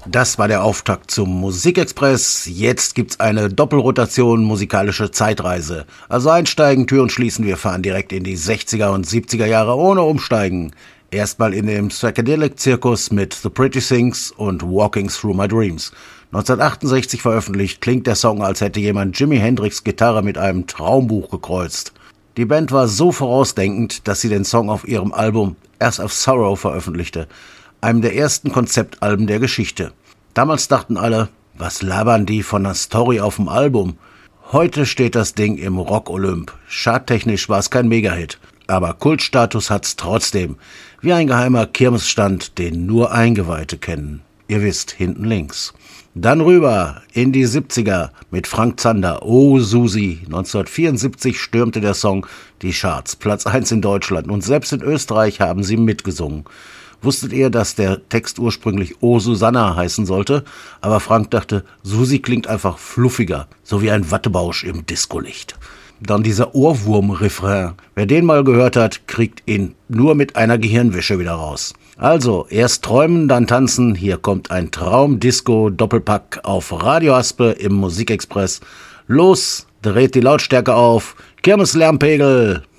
Das war der Auftakt zum Musikexpress. Jetzt gibt's eine Doppelrotation musikalische Zeitreise. Also einsteigen, Türen schließen, wir fahren direkt in die 60er und 70er Jahre ohne umsteigen. Erstmal in dem Psychedelic-Zirkus mit The Pretty Things und Walking Through My Dreams. 1968 veröffentlicht, klingt der Song, als hätte jemand Jimi Hendrix' Gitarre mit einem Traumbuch gekreuzt. Die Band war so vorausdenkend, dass sie den Song auf ihrem Album As of Sorrow veröffentlichte, einem der ersten Konzeptalben der Geschichte. Damals dachten alle, was labern die von einer Story auf dem Album? Heute steht das Ding im Rock-Olymp. Charttechnisch war es kein Megahit, aber Kultstatus hat's trotzdem. Wie ein geheimer Kirmesstand, den nur Eingeweihte kennen. Ihr wisst, hinten links. Dann rüber in die 70er mit Frank Zander, Oh Susi. 1974 stürmte der Song die Charts, Platz 1 in Deutschland und selbst in Österreich haben sie mitgesungen. Wusstet ihr, dass der Text ursprünglich Oh Susanna heißen sollte? Aber Frank dachte, Susi klingt einfach fluffiger, so wie ein Wattebausch im Discolicht. Dann dieser Ohrwurm-Refrain. Wer den mal gehört hat, kriegt ihn nur mit einer Gehirnwäsche wieder raus. Also, erst träumen, dann tanzen. Hier kommt ein Traum-Disco-Doppelpack auf Radio Aspe im Musikexpress. Los, dreht die Lautstärke auf. Kirmeslärmpegel.